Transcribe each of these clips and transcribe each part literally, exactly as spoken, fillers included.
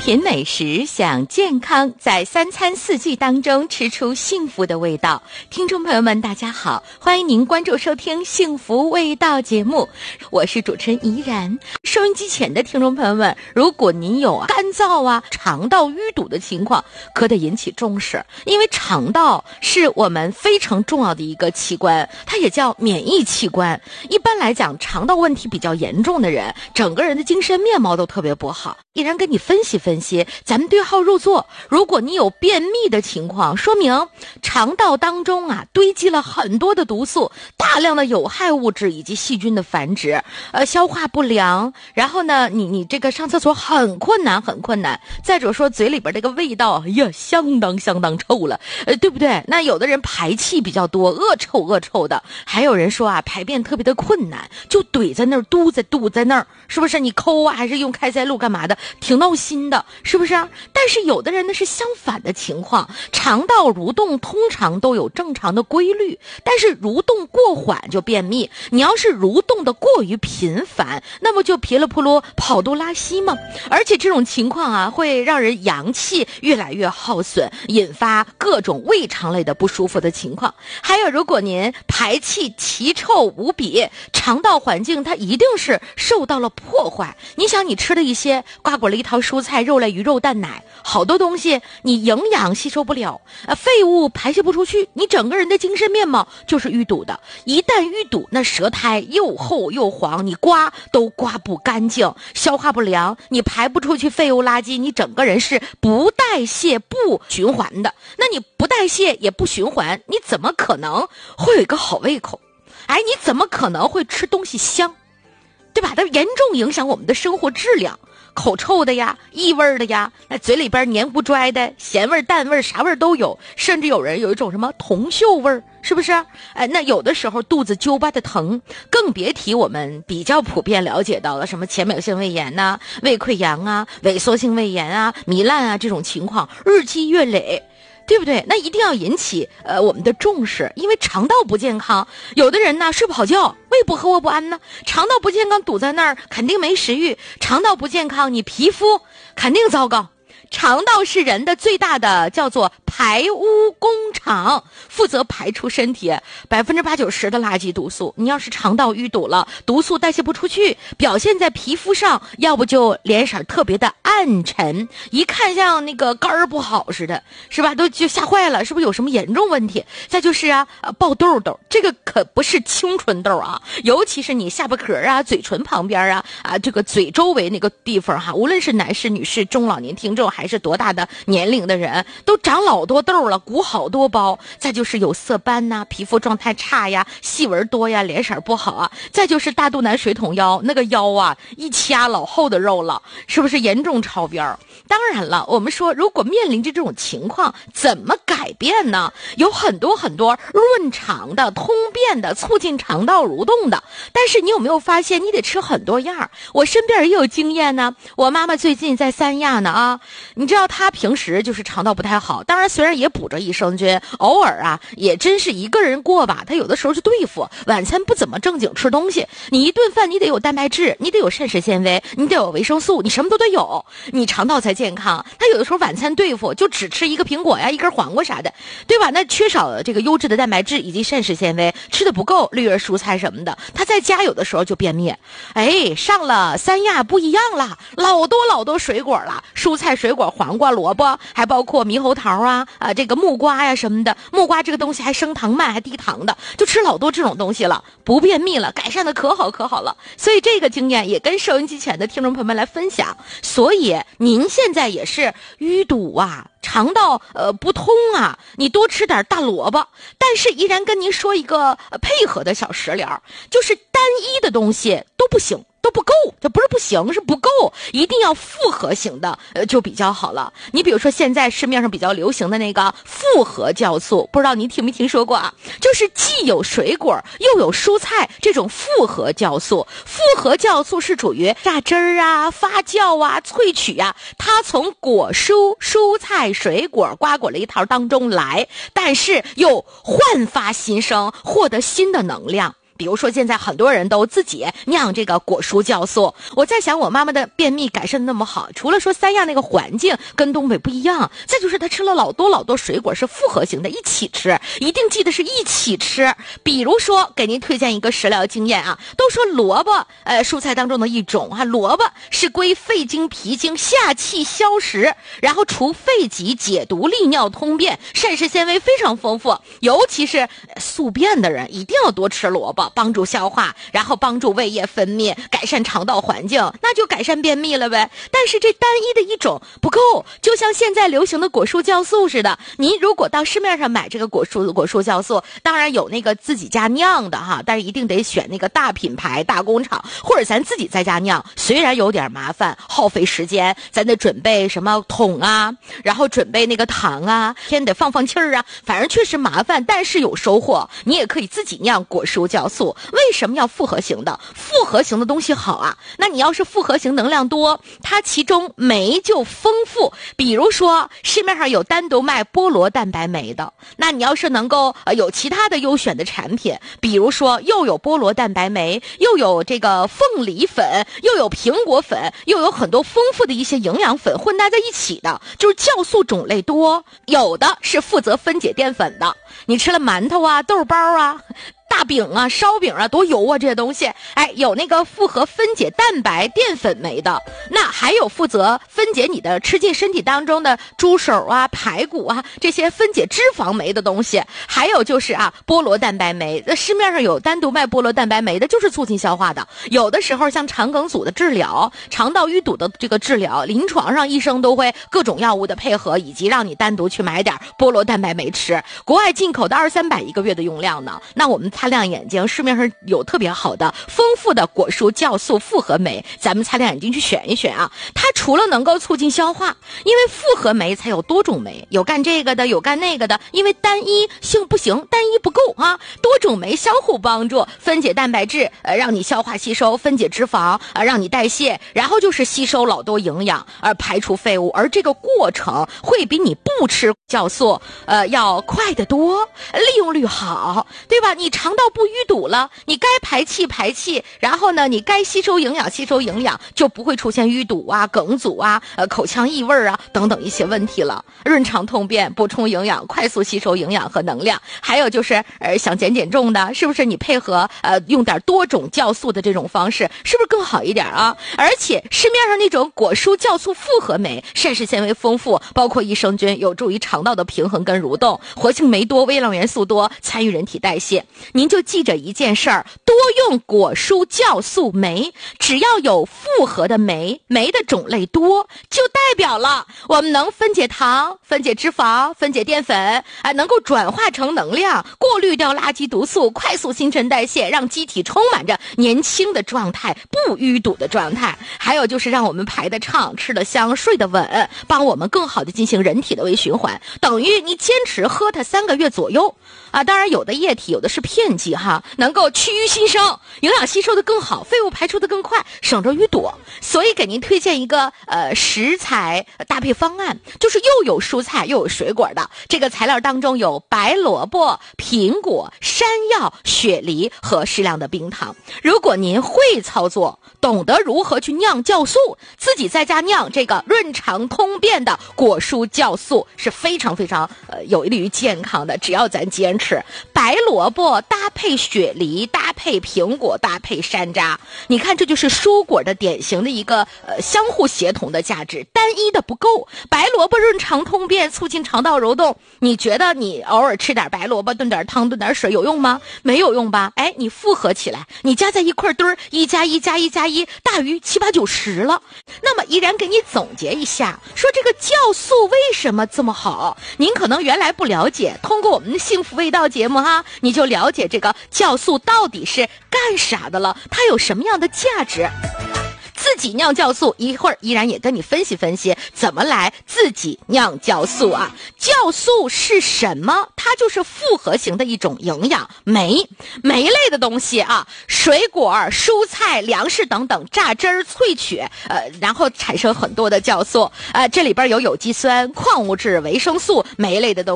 品美食，享健康，在三餐四季当中吃出幸福的味道。听众朋友们大家好，欢迎您关注收听幸福味道节目，我是主持人怡然。收音机前的听众朋友们，如果您有干燥啊肠道淤堵的情况，可得引起重视，因为肠道是我们非常重要的一个器官，它也叫免疫器官。一般来讲，肠道问题比较严重的人，整个人的精神面貌都特别不好。依然跟你分析分析，咱们对号入座。如果你有便秘的情况，说明肠道当中啊堆积了很多的毒素，大量的有害物质以及细菌的繁殖，呃，消化不良，然后呢，你你这个上厕所很困难很困难。再者说嘴里边这个味道，哎呀，相当相当臭了，呃，对不对？那有的人排气比较多，恶臭恶臭的，还有人说啊排便特别的困难，就怼在那儿，嘟在堵在那儿，是不是？你抠啊，还是用开塞露干嘛的？挺闹心的，是不是？但是有的人呢是相反的情况，肠道蠕动通常都有正常的规律，但是蠕动过缓就便秘。你要是蠕动的过于频繁，那么就噼里扑噜跑肚拉稀嘛。而且这种情况啊，会让人阳气越来越耗损，引发各种胃肠类的不舒服的情况。还有，如果您排气奇臭无比，肠道环境它一定是受到了破坏。你想，你吃的一些瓜果梨桃蔬菜肉类鱼肉蛋奶，好多东西你营养吸收不了，呃，废物排泄不出去，你整个人的精神面貌就是淤堵的。一旦淤堵，那舌苔又厚又黄，你刮都刮不干净，消化不良，你排不出去废物垃圾，你整个人是不代谢不循环的。那你不代谢也不循环，你怎么可能会有一个好胃口？哎，你怎么可能会吃东西香？对吧？它严重影响我们的生活质量。口臭的呀，异味的呀，那嘴里边黏不拽的，咸味淡味啥味都有，甚至有人有一种什么铜锈味，是不是？哎，那有的时候肚子揪巴的疼，更别提我们比较普遍了解到了什么浅表性胃炎呐、胃溃疡啊、萎缩性胃炎啊、糜烂啊这种情况日积月累。对不对？那一定要引起呃我们的重视，因为肠道不健康，有的人呢睡不好觉，胃不和卧不安呢，肠道不健康堵在那儿，肯定没食欲，肠道不健康，你皮肤肯定糟糕。肠道是人的最大的叫做排污工厂，负责排出身体百分之八九十的垃圾毒素。你要是肠道淤堵了，毒素代谢不出去，表现在皮肤上，要不就脸色特别的暗沉，一看像那个肝儿不好似的，是吧？都就吓坏了，是不是有什么严重问题？再就是啊，呃、爆痘痘，这个可不是青春痘啊，尤其是你下巴壳啊、嘴唇旁边啊、啊这个嘴周围那个地方哈，无论是男士、女士、中老年听众还是多大的年龄的人，都长老多痘了，鼓好多包。再就是有色斑呐、啊，皮肤状态差呀，细纹多呀，脸色不好啊。再就是大肚腩水桶腰，那个腰啊一掐老厚的肉了，是不是严重超标？当然了，我们说如果面临着这种情况，怎么改变呢？有很多很多润肠的、通便的、促进肠道蠕动的。但是你有没有发现，你得吃很多样？我身边也有经验呢。我妈妈最近在三亚呢啊，你知道她平时就是肠道不太好，当然虽然也补着益生菌，偶尔啊也真是一个人过吧，她有的时候就对付晚餐不怎么正经吃东西。你一顿饭你得有蛋白质，你得有膳食纤维，你得有维生素，你什么都得有，你肠道才健康。她有的时候晚餐对付就只吃一个苹果呀，一根黄瓜啥的，对吧？那缺少这个优质的蛋白质以及膳食纤维，吃的不够，绿叶蔬菜什么的，她在家有的时候就便秘。哎，上了三亚不一样了，老多老多水果了，蔬菜水果，黄瓜、萝卜，还包括猕猴桃啊啊这个木瓜呀什么的。木瓜这个东西还升糖慢，还低糖的，就吃老多这种东西了，不便秘了，改善的可好可好了。所以这个经验也跟收音机前的听众朋友们来分享。所以您现在也是淤堵啊，肠道呃不通啊，你多吃点大萝卜。但是依然跟您说一个、呃、配合的小食疗，就是单一的东西都不行，都不够，这不是不行，是不够，一定要复合型的，呃，就比较好了。你比如说现在市面上比较流行的那个复合酵素，不知道你听没听说过啊？就是既有水果又有蔬菜这种复合酵素。复合酵素是属于榨汁儿啊、发酵啊、萃取啊，它从果蔬、蔬菜、水果、瓜果梨桃当中来，但是又焕发新生，获得新的能量。 比如说现在很多人都自己酿这个果蔬酵素。我在想我妈妈的便秘改善的那么好，除了说三亚那个环境跟东北不一样，再就是她吃了老多老多水果是复合型的，一起吃，一定记得是一起吃。比如说给您推荐一个食疗经验啊，都说萝卜呃蔬菜当中的一种啊，萝卜是归肺经脾经下气消食，然后除肺疾解毒利尿通便，膳食纤维非常丰富，尤其是宿便的人一定要多吃萝卜，帮助消化，然后帮助胃液分泌，改善肠道环境，那就改善便秘了呗。但是这单一的一种不够，就像现在流行的果蔬酵素似的，您如果到市面上买这个果蔬果蔬酵素，当然有那个自己家酿的哈，但是一定得选那个大品牌大工厂，或者咱自己在家酿，虽然有点麻烦耗费时间，咱得准备什么桶啊，然后准备那个糖啊，天得放放气儿啊，反正确实麻烦，但是有收获。你也可以自己酿果蔬酵素。为什么要复合型的？复合型的东西好啊，那你要是复合型能量多，它其中酶就丰富。比如说市面上有单独卖菠萝蛋白酶的，那你要是能够呃有其他的优选的产品，比如说又有菠萝蛋白酶，又有这个凤梨粉，又有苹果粉，又有很多丰富的一些营养粉混搭在一起的，就是酵素种类多。有的是负责分解淀粉的，你吃了馒头啊豆包啊大饼啊烧饼啊多油啊这些东西，哎，有那个复合分解蛋白淀粉酶的，那还有负责分解你的吃进身体当中的猪手啊排骨啊这些分解脂肪酶的东西，还有就是啊菠萝蛋白酶，那市面上有单独卖菠萝蛋白酶的，就是促进消化的。有的时候像肠梗阻的治疗，肠道淤堵的这个治疗，临床上医生都会各种药物的配合，以及让你单独去买点菠萝蛋白酶吃，国外进口的二三百一个月的用量呢。那我们擦亮眼睛，市面上有特别好的丰富的果蔬酵素复合酶，咱们擦亮眼睛去选一选啊。它除了能够促进消化，因为复合酶才有多种酶，有干这个的有干那个的，因为单一性不行，单一不够啊，多种酶相互帮助，分解蛋白质呃让你消化吸收，分解脂肪呃让你代谢，然后就是吸收老多营养而排除废物，而这个过程会比你不吃酵素呃要快得多，利用率好，对吧？你肠道不淤堵了，你该排气排气，然后呢你该吸收营养吸收营养，就不会出现淤堵啊梗阻啊呃口腔异味啊等等一些问题了。润肠通便，补充营养，快速吸收营养和能量。还有就是呃想减减重的，是不是你配合呃用点多种酵素的这种方式，是不是更好一点啊？而且市面上那种果蔬酵素复合酶，膳食纤维丰富，包括益生菌，有助于肠道的平衡跟蠕动，活性酶多，微量元素多，参与人体代谢。您就记着一件事儿，多用果蔬酵素酶，只要有复合的酶，酶的种类多，就代表了我们能分解糖，分解脂肪，分解淀粉，啊，能够转化成能量，过滤掉垃圾毒素，快速新陈代谢，让机体充满着年轻的状态，不淤堵的状态。还有就是让我们排得畅，吃得香，睡得稳，帮我们更好的进行人体的微循环。等于你坚持喝它三个月左右啊，当然有的液体，有的是片剂哈，能够去瘀新生，营养吸收的更好，废物排出的更快，省着淤堵。所以给您推荐一个呃食材搭配方案，就是又有蔬菜又有水果的。这个材料当中有白萝卜、苹果、山药、雪梨和适量的冰糖。如果您会操作，懂得如何去酿酵素，自己在家酿这个润肠通便的果蔬酵素是非常非常呃有利于健康的。只要咱坚持，白萝卜搭配雪梨，搭配苹果，搭配山楂，你看这就是蔬果的典型的一个呃相互协同的价值，单一的不够。白萝卜润肠通便，促进肠道蠕动，你觉得你偶尔吃点白萝卜炖点汤炖点水有用吗？没有用吧？哎，你复合起来，你加在一块堆儿，一加一加一加一大于七八九十了。那么依然给你总结一下，说这个酵素为什么这么好？您可能原来不了解，通过我们的幸福味道节目哈，你就了解这个酵素到底是干啥的了，它有什么样的价值。自己酿酵素，一会儿依然也跟你分析分析怎么来自己酿酵素啊。酵素是什么？它就是复合型的一种营养酶，酶类的东西啊，水果、蔬菜、粮食等等榨汁儿萃取，呃，然后产生很多的酵素，呃，这里边有有机酸、矿物质、维生素、酶类的东西。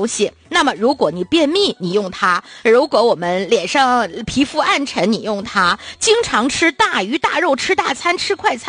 那么如果你便秘，你用它；如果我们脸上皮肤暗沉，你用它；经常吃大鱼大肉、吃大餐、吃快餐，